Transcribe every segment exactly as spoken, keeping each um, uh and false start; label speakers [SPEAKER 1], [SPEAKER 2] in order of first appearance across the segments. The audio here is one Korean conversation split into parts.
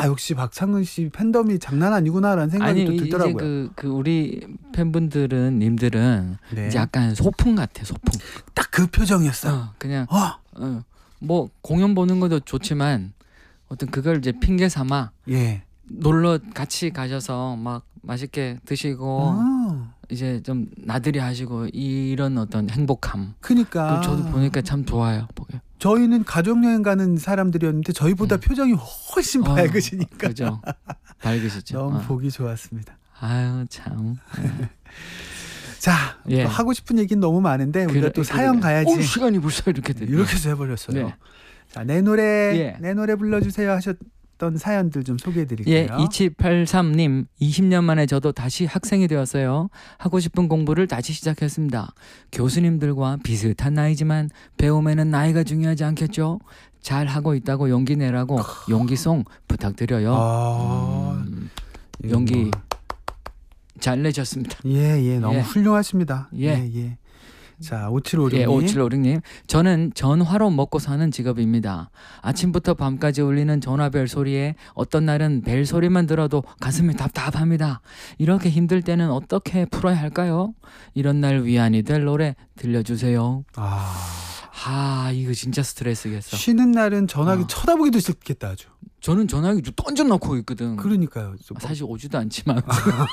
[SPEAKER 1] 야 역시 박창근 씨 팬덤이 장난 아니구나라는 생각이
[SPEAKER 2] 아니,
[SPEAKER 1] 또 들더라고요.
[SPEAKER 2] 이제 그, 그 우리 팬분들은 님들은
[SPEAKER 1] 네.
[SPEAKER 2] 이제 약간 소풍 같아 소풍.
[SPEAKER 1] 딱 그 표정이었어.
[SPEAKER 2] 어, 그냥
[SPEAKER 1] 어.
[SPEAKER 2] 어, 뭐 공연 보는 것도 좋지만 어떤 그걸 이제 핑계 삼아
[SPEAKER 1] 예.
[SPEAKER 2] 놀러 같이 가셔서 막 맛있게 드시고
[SPEAKER 1] 어.
[SPEAKER 2] 이제 좀 나들이 하시고 이런 어떤 행복함.
[SPEAKER 1] 그러니까
[SPEAKER 2] 그 저도 보니까 참 좋아요. 보게.
[SPEAKER 1] 저희는 가족여행 가는 사람들이었는데 저희보다
[SPEAKER 2] 음.
[SPEAKER 1] 표정이 훨씬
[SPEAKER 2] 어,
[SPEAKER 1] 밝으시니까
[SPEAKER 2] 그죠. 밝으시죠.
[SPEAKER 1] 너무
[SPEAKER 2] 어.
[SPEAKER 1] 보기 좋았습니다.
[SPEAKER 2] 아유 참.
[SPEAKER 1] 자,
[SPEAKER 2] 예.
[SPEAKER 1] 또 하고 싶은 얘기는 너무 많은데 우리가
[SPEAKER 2] 그래,
[SPEAKER 1] 또 사연
[SPEAKER 2] 그래.
[SPEAKER 1] 가야지.
[SPEAKER 2] 어, 시간이 벌써 이렇게 됐네.
[SPEAKER 1] 이렇게 해서 해버렸어요.
[SPEAKER 2] 네.
[SPEAKER 1] 자, 내 노래
[SPEAKER 2] 예.
[SPEAKER 1] 내 노래 불러주세요 하셨던 사연들 좀
[SPEAKER 2] 예,
[SPEAKER 1] 소개해드릴게요.
[SPEAKER 2] 이칠팔삼 님 이십 년 만에 저도 다시 학생이 되었어요. 하고 싶은 공부를 다시 시작했습니다. 교수님들과 비슷한 나이지만 배움에는 나이가 중요하지 않겠죠? 잘 하고 있다고 용기 내라고 용기송 부탁드려요.
[SPEAKER 1] 아,
[SPEAKER 2] 음,
[SPEAKER 1] 이거
[SPEAKER 2] 용기
[SPEAKER 1] 뭐.
[SPEAKER 2] 잘 내셨습니다.
[SPEAKER 1] 예, 예, 너무
[SPEAKER 2] 예.
[SPEAKER 1] 훌륭하십니다.
[SPEAKER 2] 예.
[SPEAKER 1] 예, 예. 자, 오칠오육 님.
[SPEAKER 2] 예, 오칠오육 님. 저는 전화로 먹고 사는 직업입니다. 아침부터 밤까지 울리는 전화벨 소리에 어떤 날은 벨 소리만 들어도 가슴이 답답합니다. 이렇게 힘들 때는 어떻게 풀어야 할까요? 이런 날 위안이 될 노래 들려주세요.
[SPEAKER 1] 아,
[SPEAKER 2] 아, 이거 진짜 스트레스겠어.
[SPEAKER 1] 쉬는 날은 전화기
[SPEAKER 2] 어.
[SPEAKER 1] 쳐다보기도 싫겠다 아주.
[SPEAKER 2] 저는 전화기 좀 던져놓고 있거든.
[SPEAKER 1] 그러니까요. 좀
[SPEAKER 2] 아, 사실 오지도 않지만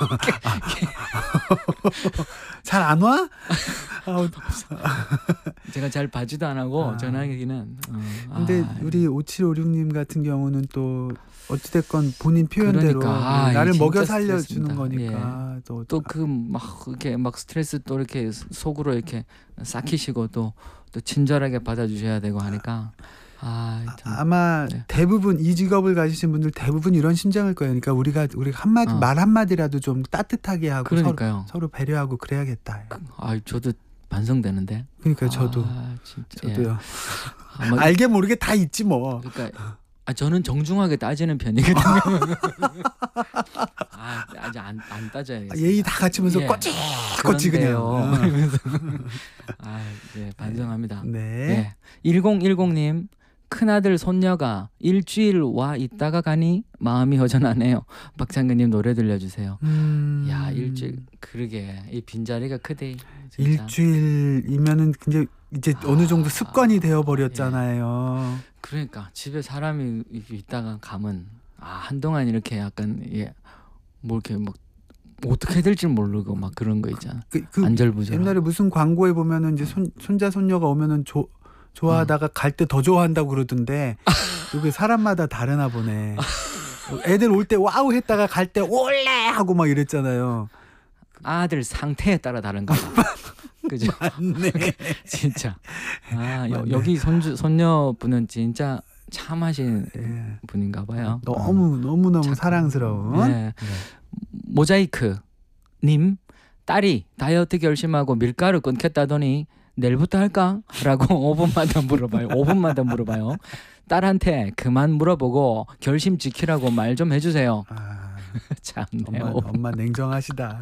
[SPEAKER 1] 잘 안 와? 아우,
[SPEAKER 2] 제가 잘 봐지도 안 하고
[SPEAKER 1] 아.
[SPEAKER 2] 전화기는. 어,
[SPEAKER 1] 근데
[SPEAKER 2] 아,
[SPEAKER 1] 우리 오칠오육 님 같은 경우는 또 어찌됐건 본인 표현대로
[SPEAKER 2] 그러니까. 아,
[SPEAKER 1] 나를
[SPEAKER 2] 이게
[SPEAKER 1] 먹여
[SPEAKER 2] 진짜
[SPEAKER 1] 살려주는
[SPEAKER 2] 스트레스입니다.
[SPEAKER 1] 거니까 또,
[SPEAKER 2] 또 그 막 이렇게 막 스트레스 또 이렇게 속으로 이렇게 삭히시고 또 또 친절하게 받아주셔야 되고 하니까 아, 참.
[SPEAKER 1] 아마
[SPEAKER 2] 네.
[SPEAKER 1] 대부분 이 직업을 가지신 분들 대부분 이런 심정일 거예요. 그러니까 우리가 우리가 한마디
[SPEAKER 2] 어.
[SPEAKER 1] 말 한마디라도 좀 따뜻하게 하고 서로,
[SPEAKER 2] 그러니까요.
[SPEAKER 1] 서로 배려하고 그래야겠다.
[SPEAKER 2] 아, 저도 반성되는데.
[SPEAKER 1] 그러니까 저도
[SPEAKER 2] 아, 진짜.
[SPEAKER 1] 저도요.
[SPEAKER 2] 예. 아마,
[SPEAKER 1] 알게 모르게 다 있지 뭐.
[SPEAKER 2] 그러니까 아, 저는 정중하게 따지는 편이거든요. 아, 아직 안, 안 따져야겠어요.
[SPEAKER 1] 예의 다 갖추면서
[SPEAKER 2] 예.
[SPEAKER 1] 꼬치꼬치
[SPEAKER 2] 그런데요.
[SPEAKER 1] 그냥.
[SPEAKER 2] 이러면서. 아, 네, 반성합니다.
[SPEAKER 1] 네.
[SPEAKER 2] 네. 일공일공 님 큰아들 손녀가 일주일 와 있다가 가니 마음이 허전하네요. 박창근님 노래 들려주세요.
[SPEAKER 1] 음,
[SPEAKER 2] 야, 일주일 그러게 이 빈자리가 크대. 진짜.
[SPEAKER 1] 일주일이면은 이제 이제 어느 정도
[SPEAKER 2] 아,
[SPEAKER 1] 습관이 되어 버렸잖아요.
[SPEAKER 2] 그러니까 집에 사람이 있다가 가면 아, 한동안 이렇게 약간 예, 뭐 이렇게 막 어떻게 해야 될지 모르고 막 그런 거 있잖아.
[SPEAKER 1] 그, 그
[SPEAKER 2] 안절부절.
[SPEAKER 1] 옛날에 무슨 광고에 보면은 이제 손 손자 손녀가 오면은 조, 좋아하다가 갈 때 더 좋아한다고 그러던데 이게 사람마다 다르나 보네. 애들 올 때 와우 했다가 갈 때 올래 하고 막 이랬잖아요.
[SPEAKER 2] 아들 상태에 따라 다른가 봐. 그죠?
[SPEAKER 1] 맞네.
[SPEAKER 2] 진짜. 아, 여,
[SPEAKER 1] 맞네.
[SPEAKER 2] 여기 손주 손녀분은 진짜 참하신
[SPEAKER 1] 예.
[SPEAKER 2] 분인가 봐요.
[SPEAKER 1] 너무 너무 너무
[SPEAKER 2] 참-
[SPEAKER 1] 사랑스러운.
[SPEAKER 2] 네. 모자이크 님 딸이 다이어트 결심하고 밀가루 끊겠다더니 내일부터 할까? 라고 오 분마다 물어봐요. 오 분마다 물어봐요. 딸한테 그만 물어보고 결심 지키라고 말 좀 해주세요.
[SPEAKER 1] 아,
[SPEAKER 2] 참네요.
[SPEAKER 1] 엄마 엄마 냉정하시다.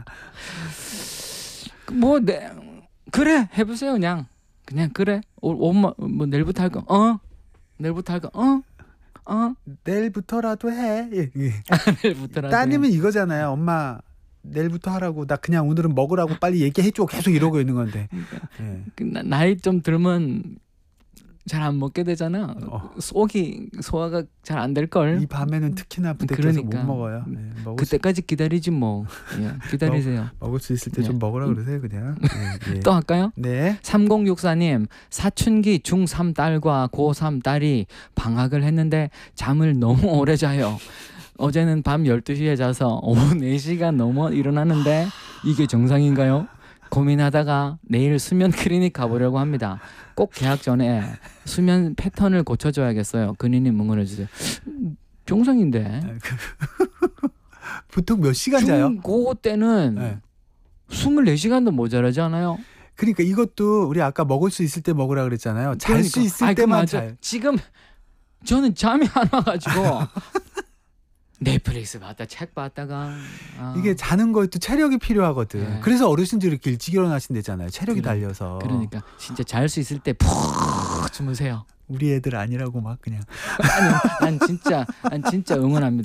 [SPEAKER 2] 뭐 네, 그래 해보세요 그냥 그냥 그래. 오, 엄마 뭐 내일부터 할까? 어? 내일부터 할까? 어? 어?
[SPEAKER 1] 내일부터라도 해. 예, 예.
[SPEAKER 2] 내일부터라도.
[SPEAKER 1] 따님은 이거잖아요. 엄마 내일부터 하라고. 나 그냥 오늘은 먹으라고 빨리 얘기해줘. 계속 이러고 있는 건데. 예.
[SPEAKER 2] 그 나- 나이 좀 들면 잘 안 먹게 되잖아.
[SPEAKER 1] 어.
[SPEAKER 2] 속이 소화가 잘 안 될 걸.
[SPEAKER 1] 이 밤에는 특히나 부대껴서
[SPEAKER 2] 그러니까.
[SPEAKER 1] 못 먹어요. 네, 먹을, 수,
[SPEAKER 2] 그때까지 기다리지 뭐. 예, 기다리세요.
[SPEAKER 1] 먹을 수 있을 때 좀
[SPEAKER 2] 예.
[SPEAKER 1] 먹으라 그러세요 그냥. 예, 예.
[SPEAKER 2] 또 할까요?
[SPEAKER 1] 네.
[SPEAKER 2] 삼공육사 님 사춘기 중삼 딸과 고삼 딸이 방학을 했는데 잠을 너무 오래 자요. 어제는 밤 열두 시에 자서 오후 네 시간 넘어 일어나는데 이게 정상인가요? 고민하다가 내일 수면 클리닉 가보려고 합니다. 꼭 개학 전에 수면 패턴을 고쳐줘야겠어요. 근희님 응원해주세요. 정상인데.
[SPEAKER 1] 보통 몇 시간 자요?
[SPEAKER 2] 중고 때는
[SPEAKER 1] 네.
[SPEAKER 2] 이십사 시간도 모자라지 않아요?
[SPEAKER 1] 그러니까 이것도 우리 아까 먹을 수 있을 때 먹으라 그랬잖아요. 잘 수
[SPEAKER 2] 그러니까.
[SPEAKER 1] 있을
[SPEAKER 2] 아이, 그
[SPEAKER 1] 때만
[SPEAKER 2] 맞아.
[SPEAKER 1] 자요.
[SPEAKER 2] 지금 저는 잠이 안 와가지고 넷플릭스 봤다 책 봤다가 아,
[SPEAKER 1] 이게 자는 것도 체력이 필요하거든.
[SPEAKER 2] 네.
[SPEAKER 1] 그래서 어르신들이 이렇게 일찍 일어나신대잖아요. 체력이
[SPEAKER 2] 그래,
[SPEAKER 1] 달려서.
[SPEAKER 2] 그러니까 진짜 잘 수 있을 때 푹 주무세요.
[SPEAKER 1] 우리 애들 아니라고 막 그냥.
[SPEAKER 2] 아니, 난 진짜 난 진짜 응원합니다.